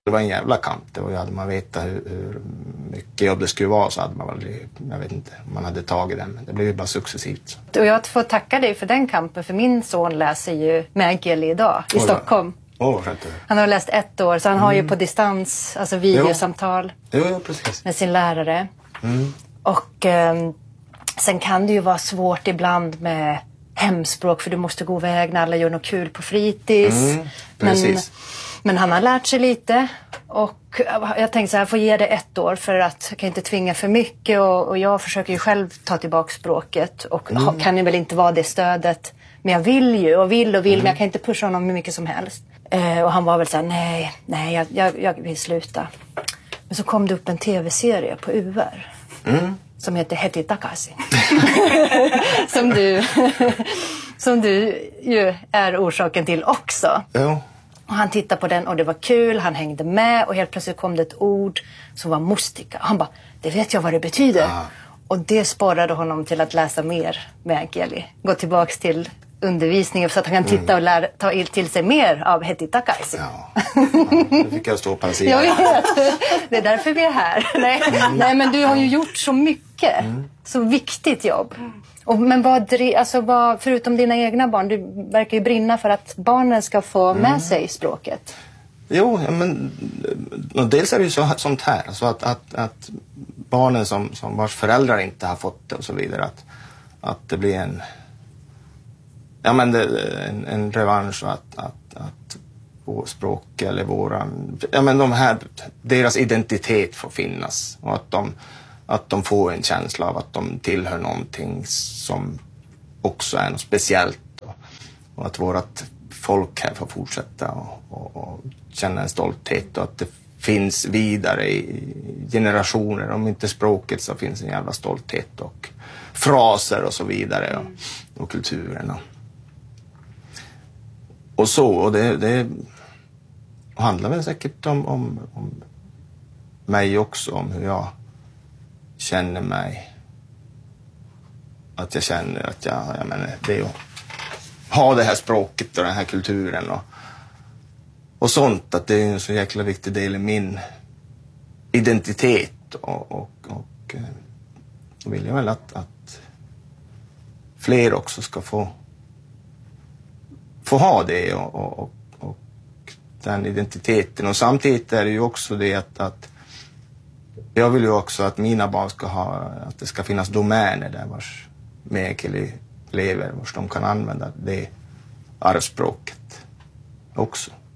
Det var en jävla kamp. Det var ju, hade man vetat hur mycket jobb det skulle vara så hade man väl, jag vet inte, man hade tagit den. Men det blev ju bara successivt. Och jag får tacka dig för den kampen, för min son läser ju Mäkeli idag i Stockholm. Han har läst 1 år, så han har ju på distans, alltså videosamtal precis. med sin lärare. Och sen kan det ju vara svårt ibland med hemspråk, för du måste gå iväg när alla gör något kul på fritids. Men han har lärt sig lite, och jag tänkte så här, jag får ge det 1 år för att jag kan inte tvinga för mycket, och jag försöker ju själv ta tillbaka språket och kan ju väl inte vara det stödet, men jag vill ju och vill men jag kan inte pusha honom hur mycket som helst. Och han var väl så här, nej jag vill sluta. Men så kom det upp en tv-serie på UR som heter Heti Takaisin. som du ju är orsaken till också. Ja. Och han tittade på den och det var kul, han hängde med, och helt plötsligt kom det ett ord som var mustika. Han bara, det vet jag vad det betyder. Och det sporrade honom till att läsa mer Mäkeli. Gå tillbaks till undervisningen så att han kan titta och ta till sig mer av Heti Takaisin. Ja, det fick jag stå på en sida. Jag vet, det är därför vi är här. Nej, men du har ju gjort så mycket, så viktigt jobb. Men vad, förutom dina egna barn, du verkar ju brinna för att barnen ska få med sig språket. Jo, men dels är det ju sånt här, alltså att barnen som vars föräldrar inte har fått det och så vidare, att det blir en revansch, och att vår språk eller deras identitet får finnas, och att de får en känsla av att de tillhör någonting som också är något speciellt, och att vårt folk här får fortsätta och känna en stolthet, och att det finns vidare i generationer. Om inte språket så finns en jävla stolthet och fraser och så vidare, och kulturerna. Och det handlar väl säkert om mig också, om hur jag känner mig. Att jag känner att jag menar, det är att ha det här språket och den här kulturen och sånt, att det är en så jäkla viktig del i min identitet, och vill jag väl att fler också ska få ha det och den identiteten. Och samtidigt är det ju också det att jag vill ju också att mina barn ska att det ska finnas domäner där vars Mäkeli lever, vars de kan använda det arvspråket också.